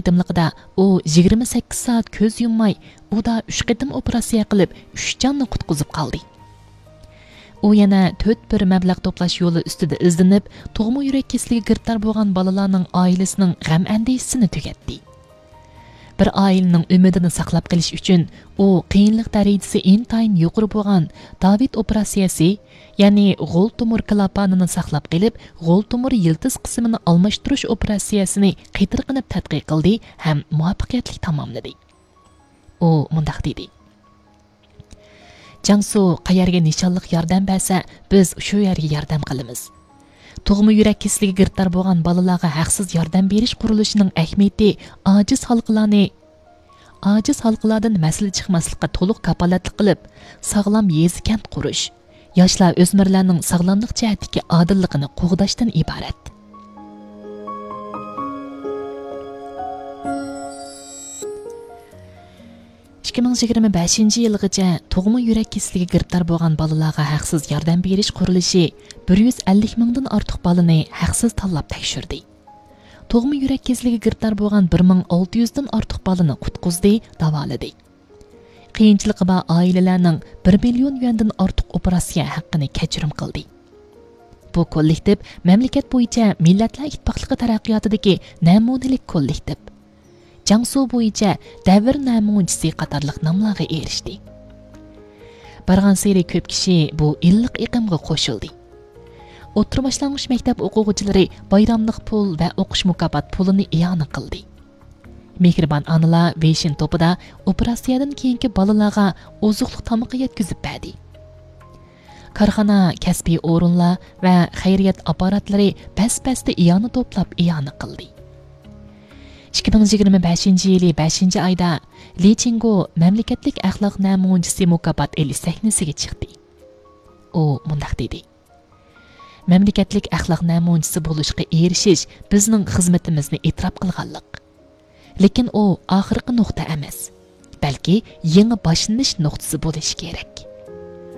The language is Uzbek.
qitimliqida u 28 soat ko'z yummay, uda 3 qitim operatsiya qilib, 3 jonni qutqizib qoldi. U yana 4 mablag' to'plash yo'li ustida izlanib, tug'ma yurak kasaliga giriftor bo'lgan bolalarning oilasining g'am andisini tugatdi. Bir ailening umidini saqlab qilish uchun u qiyinlik darajasi intayin yuqori bo'lgan David operatsiyasi, ya'ni g'ol tumor klapanini saqlab qilib, g'ol tumor yildiz qismini almashtirish operatsiyasini qitirqinib tadqiq qildi ham muvaffaqiyatli tamomladi. U mundaq dedi: Jiangsu qayerga nishonliq yordam bersa, biz shu yerga yordam qilamiz. Tug'ma yurak kasaliga giriftor bo'lgan bolalarga haqsiz yordam berish qurilishining ahamiyati ojiz halqalardan masala chiqmaslikqa to'liq kapolatlik qilib, sog'lom yezi-kent qurish, yoshlar o'smirlarning sog'lomlik jihatdagi odilligini qo'g'dashdan iborat. yilgacha tug'ma yurak kasaliga giriftor bo'lgan bolalarga haqsiz yordam berish qurilishi 150 mingdan ortiq bolani haqsiz tanlab tekshirdi. Tug'ma yurak kasaliga giriftor bo'lgan 1600 dan ortiq bolani qutqizdi, davoladi. Qiyinchiligi bor oilalarning 1 million yuandan ortiq operatsiya haqqini kechirim qildi. Bu kollektiv mamlakat bo'yicha Millatlar Ittifoqligi taraqqiyotidagi namunalik kollektiv. Jiangsu bo'yicha davr namunchisi qatorliq nomlarga erishdi. Bargan seri ko'p kishi bu illiq iqimga qo'shildi. O'tir boshlang'ich maktab o'quvchilari bayramlik pul va o'qish mukofot pulini iyona qildi. Mehribon onalar Weixin topida operatsiyadan keyingi bolalarga oziqlik tamoqi yetkazib berdi. Korxona, kasbiy o'rinlar va xayriyat apparatlari bas-basda iyona to'plab iyona qildi. 2025 yili 5 oyda Li Chingo mamlakatlik axloq namunchisi mukofot elish sahnasiga chiqdi. U mundaq dedi: Mamlakatlik axloq namunchisi bo'lishga erishish bizning xizmatimizni e'tirof qilganlik. Lekin u oxirgi nuqta emas, balki yangi boshlanish nuqtasi bo'lishi kerak.